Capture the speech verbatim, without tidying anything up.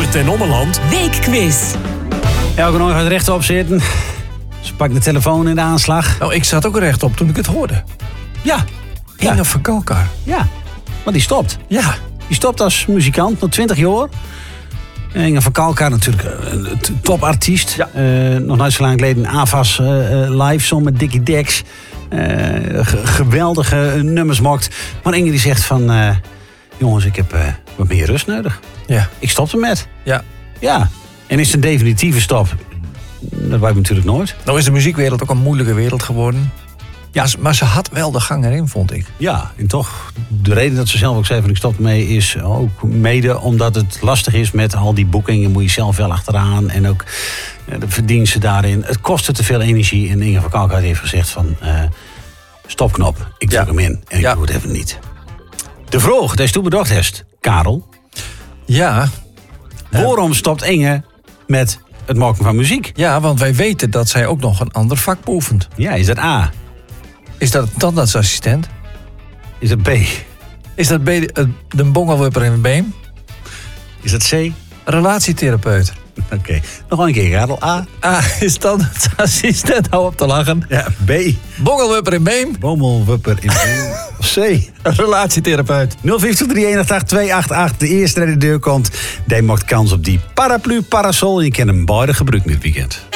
Drenthe en Ommeland Weekquiz. Elke nog gaat rechtop zitten. Ze pakt de telefoon in de aanslag. Nou, ik zat ook rechtop toen ik het hoorde. Ja. Inge Ja. van Kalkar. Ja. Want die stopt. Ja. Die stopt als muzikant, nog twintig jaar. En Inge van Kalkar natuurlijk een t- topartiest. Ja. Eh, nog nooit zo lang geleden A V A S eh, eh, live song met Dickie Dex. Eh, ge- geweldige nummers mokt. Maar Inge die zegt van... eh, jongens, ik heb eh, wat meer rust nodig. Ja. Ik stop ermet. Ja. Ja. En is het een definitieve stop? Dat weet ik natuurlijk nooit. Nou is de muziekwereld ook een moeilijke wereld geworden. Ja, maar ze had wel de gang erin, vond ik. Ja, en toch, de reden dat ze zelf ook zei van ik stop ermee is ook mede omdat het lastig is met al die boekingen. Moet je zelf wel achteraan en ook eh, de verdiensten daarin. Het kostte te veel energie en Inge van Kalkar heeft gezegd van eh, stopknop, ik druk Ja. hem in en ik Ja. doe het even niet. De vraag, dat is toen bedacht heeft, Karel. Ja. Waarom stopt Inge met het maken van muziek? Ja, want wij weten dat zij ook nog een ander vak beoefent. Ja, is dat A? Is dat een tandartsassistent? Is dat B? Is dat B, de, de bongelwupper in de been? Is dat C? Relatietherapeut. Oké, nog een keer Karel. A? A, is tandartsassistent, hou op te lachen. Ja, B. Bongelwupper in been. Bommelwupper in of C? Relatietherapeut. nul vijf drie een acht acht twee acht acht. De eerste die de deur komt, die maakt kans op die paraplu parasol. Je kan hem beide gebruiken dit weekend.